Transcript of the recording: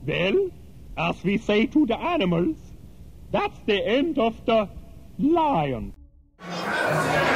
Well, as we say to the animals, that's the end of the lion.